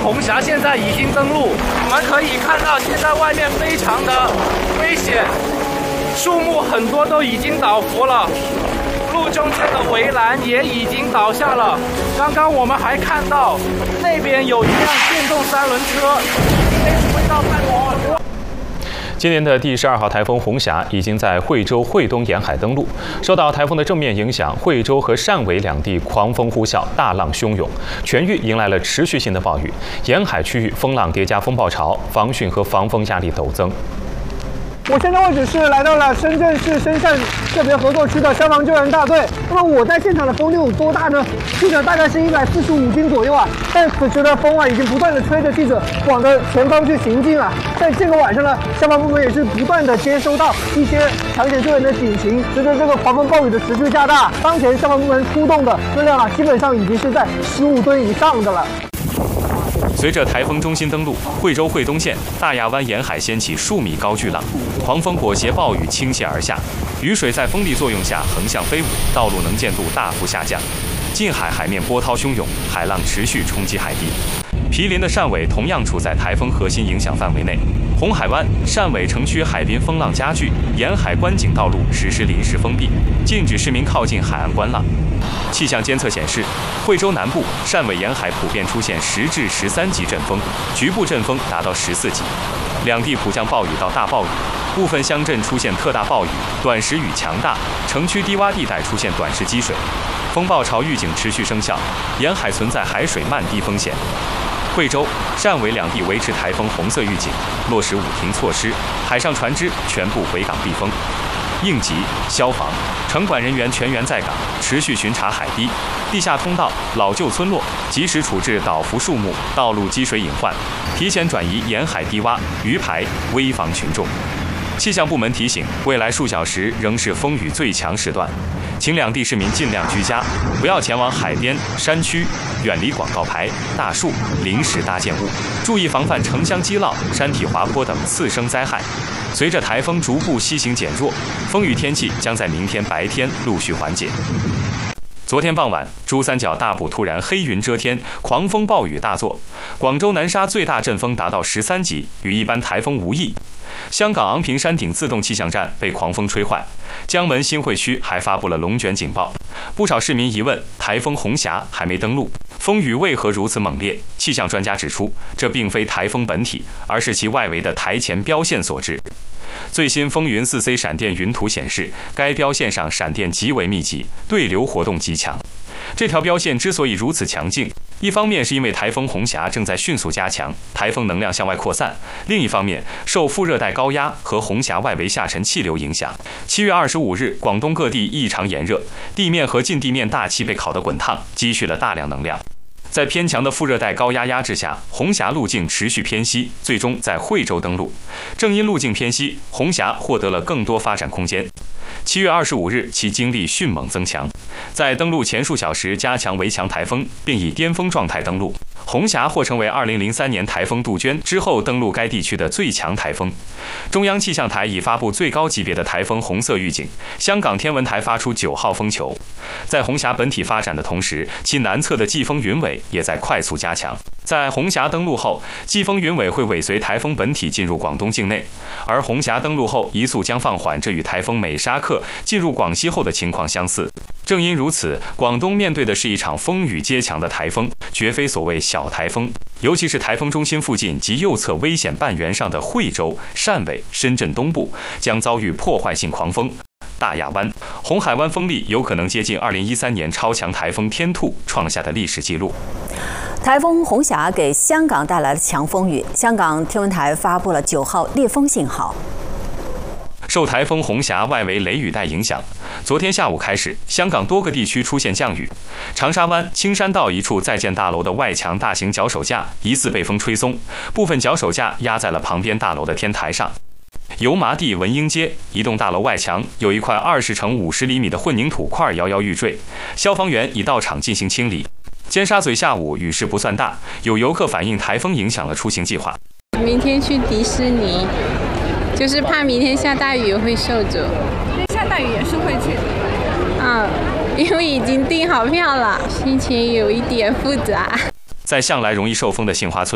红霞现在已经登陆，我们可以看到现在外面非常的危险，树木很多都已经倒伏了，路中间的围栏也已经倒下了。刚刚我们还看到那边有一辆电动3轮车，被吹到半空。 今年的第12号台风红霞已经在惠州惠东沿海登陆。受到台风的正面影响，惠州和汕尾两地狂风呼啸，大浪汹涌，全域迎来了持续性的暴雨，沿海区域风浪叠加风暴潮，防汛和防风压力陡增。 我现在位置是来到了深圳市深汕特别合作区的消防救援大队。那么我在现场的风力有多大呢？记者大概是145斤左右啊。但此时的风已经不断的吹着记者往的前方去行进了。在这个晚上呢，消防部门也是不断的接收到一些抢险救援的警情。随着这个狂风暴雨的持续加大，当前消防部门出动的车辆基本上已经是在15吨以上的了。 随着台风中心登陆，惠州惠东县大亚湾沿海掀起数米高巨浪，狂风裹挟暴雨倾泻而下，雨水在风力作用下横向飞舞，道路能见度大幅下降。近海海面波涛汹涌，海浪持续冲击海地。毗邻的汕尾同样处在台风核心影响范围内，红海湾、汕尾城区海滨风浪加剧，沿海观景道路实施临时封闭，禁止市民靠近海岸观浪。气象监测显示，惠州南部、汕尾沿海普遍出现10至13级阵风，局部阵风达到14级。两地普降暴雨到大暴雨，部分乡镇出现特大暴雨，短时雨强大，城区低洼地带出现短时积水。风暴潮预警持续生效，沿海存在海水漫堤风险。惠州、汕尾两地维持台风红色预警，落实5停措施，海上船只全部回港避风。应急、消防、城管人员全员在岗，持续巡查海堤、地下通道、老旧村落，及时处置倒伏树木、道路积水隐患，提前转移沿海低洼、鱼排，危防群众。气象部门提醒，未来数小时仍是风雨最强时段，请两地市民尽量居家，不要前往海边、山区，远离广告牌、大树、临时搭建物，注意防范城乡激涝、山体滑坡等次生灾害。随着台风逐步西行减弱，风雨天气将在明天白天陆续缓解。昨天傍晚，珠三角大埔突然黑云遮天，狂风暴雨大作。广州南沙最大阵风达到13级，与一般台风无异。香港昂坪山顶自动气象站被狂风吹坏，江门新会区还发布了龙卷警报。不少市民疑问，台风红霞还没登陆，风雨为何如此猛烈？气象专家指出，这并非台风本体，而是其外围的台前标线所致。最新风云4C 闪电云图显示，该标线上闪电极为密集，对流活动极强。这条标线之所以如此强劲，一方面是因为台风红霞正在迅速加强，台风能量向外扩散；另一方面，受副热带高压和红霞外围下沉气流影响，7月25日，广东各地异常炎热，地面和近地面大气被烤得滚烫，积蓄了大量能量。在偏强的副热带高压压制下，红霞路径持续偏西，最终在惠州登陆。正因路径偏西，红霞获得了更多发展空间。7月25日，其精力迅猛增强，在登陆前数小时加强为强台风，并以巅峰状态登陆。红霞或成为2003年台风杜鹃之后登陆该地区的最强台风。中央气象台已发布最高级别的台风红色预警，香港天文台发出9号风球。在红霞本体发展的同时，其南侧的季风云尾也在快速加强。在红霞登陆后，季风云尾会尾随台风本体进入广东境内，而红霞登陆后移速将放缓，这与台风美沙克进入广西后的情况相似。正因如此，广东面对的是一场风雨皆强的台风，绝非所谓小台风。尤其是台风中心附近及右侧危险半圆上的惠州、汕尾、深圳东部将遭遇破坏性狂风。大亚湾、红海湾风力有可能接近2013年超强台风天兔创下的历史纪录。 台风红霞给香港带来了强风雨，香港天文台发布了9号烈风信号。 受台风红霞外围雷雨带影响，昨天下午开始，香港多个地区出现降雨。长沙湾青山道一处在建大楼的外墙大型脚手架疑似被风吹松，部分脚手架压在了旁边大楼的天台上。油麻地文英街一栋大楼外墙有一块20乘50厘米的混凝土块摇摇欲坠，消防员已到场进行清理。尖沙咀下午雨势不算大，有游客反映台风影响了出行计划。 明天去迪士尼，就是怕明天下大雨会受阻。 下大雨也是会去的。因为已经订好票了，心情有一点复杂。 在向来容易受风的杏花村，